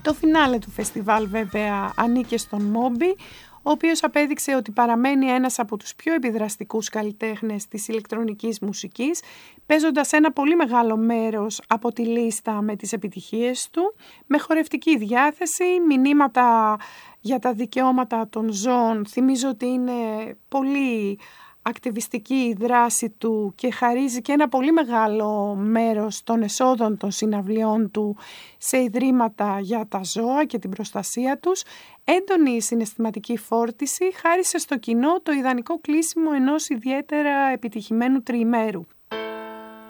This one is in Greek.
Το φινάλε του φεστιβάλ βέβαια ανήκε στον Μόμπι, ο οποίος απέδειξε ότι παραμένει ένας από τους πιο επιδραστικούς καλλιτέχνες της ηλεκτρονικής μουσικής, παίζοντας ένα πολύ μεγάλο μέρος από τη λίστα με τις επιτυχίες του, με χορευτική διάθεση, μηνύματα για τα δικαιώματα των ζώων. Θυμίζω ότι είναι πολύ ακτιβιστική η δράση του και χαρίζει και ένα πολύ μεγάλο μέρος των εσόδων των συναυλιών του σε ιδρύματα για τα ζώα και την προστασία τους. Έντονη συναισθηματική φόρτιση χάρισε στο κοινό το ιδανικό κλείσιμο ενός ιδιαίτερα επιτυχημένου τριημέρου.